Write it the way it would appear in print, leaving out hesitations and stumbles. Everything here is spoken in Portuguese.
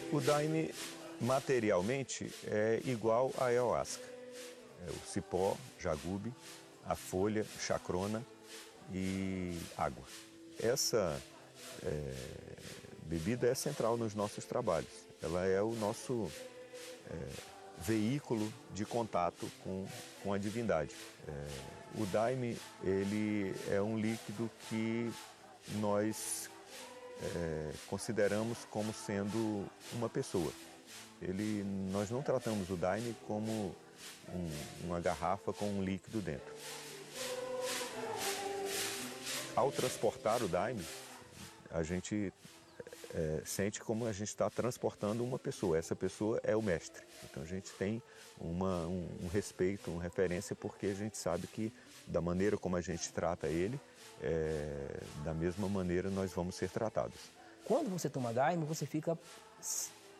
O daime, materialmente, é igual à ayahuasca. É o cipó, jagube, a folha, chacrona e água. Essa bebida é central nos nossos trabalhos. Ela é o nosso veículo de contato com a divindade. O daime, ele é um líquido que nós consideramos como sendo uma pessoa. Nós não tratamos o daime como uma garrafa com um líquido dentro. Ao transportar o daime, a gente sente como a gente está transportando uma pessoa. Essa pessoa é o mestre. Então a gente tem um respeito, uma referência, porque a gente sabe que da maneira como a gente trata ele, da mesma maneira nós vamos ser tratados. Quando você toma daime, você fica